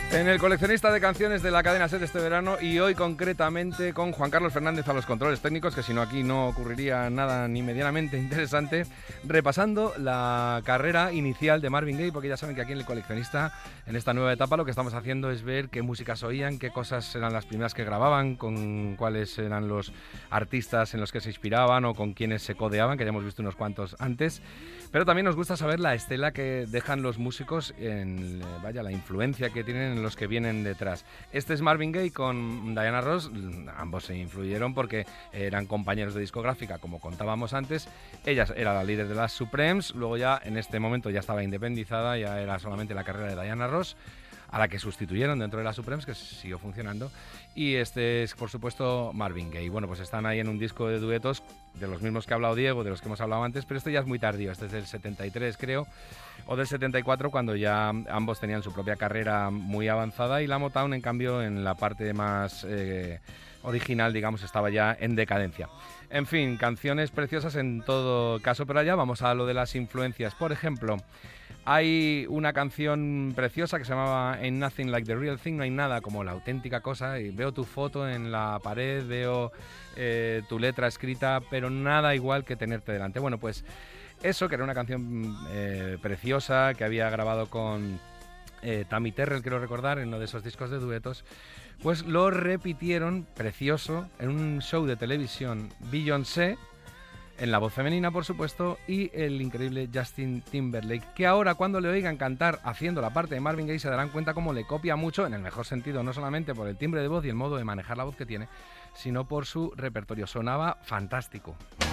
En el coleccionista de canciones de la cadena SER este verano, y hoy concretamente con Juan Carlos Fernández a los controles técnicos, que si no aquí no ocurriría nada ni medianamente interesante, repasando la carrera inicial de Marvin Gaye, porque ya saben que aquí en el coleccionista, en esta nueva etapa, lo que estamos haciendo es ver qué músicas oían, qué cosas eran las primeras que grababan, con cuáles eran los artistas en los que se inspiraban o con quienes se codeaban, que ya hemos visto unos cuantos antes. Pero también nos gusta saber la estela que dejan los músicos, la influencia que tienen en los que vienen detrás. Este es Marvin Gaye con Diana Ross. Ambos se influyeron porque eran compañeros de discográfica, como contábamos antes. Ella era la líder de las Supremes, luego ya en este momento ya estaba independizada, ya era solamente la carrera de Diana Ross, a la que sustituyeron dentro de las Supremes, que siguió funcionando. Y este es, por supuesto, Marvin Gaye. Bueno, pues están ahí en un disco de duetos, de los mismos que ha hablado Diego, de los que hemos hablado antes, pero este ya es muy tardío, este es del 73, creo, o del 74, cuando ya ambos tenían su propia carrera muy avanzada, y la Motown, en cambio, en la parte más original, digamos, estaba ya en decadencia. En fin, canciones preciosas en todo caso, pero allá vamos a lo de las influencias. Por ejemplo, hay una canción preciosa que se llamaba Ain't Nothing Like the Real Thing, no hay nada como la auténtica cosa, y veo tu foto en la pared, veo tu letra escrita, pero nada igual que tenerte delante. Bueno, pues eso, que era una canción preciosa, que había grabado con Tammy Terrell, quiero recordar, en uno de esos discos de duetos, pues lo repitieron, precioso, en un show de televisión, Beyoncé, en la voz femenina, por supuesto, y el increíble Justin Timberlake, que ahora cuando le oigan cantar haciendo la parte de Marvin Gaye se darán cuenta cómo le copia mucho, en el mejor sentido, no solamente por el timbre de voz y el modo de manejar la voz que tiene, sino por su repertorio. Sonaba fantástico.